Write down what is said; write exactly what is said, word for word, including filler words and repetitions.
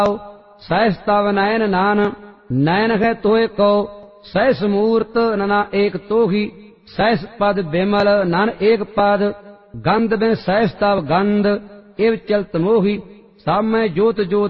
सहस तव नयन नान नयन है तोय को सहस मूर्त नना एक तोही सहस पद बिमल नन एक पद गंध बिन सहस तव गंध इव चलत मोही सामय जोत जोत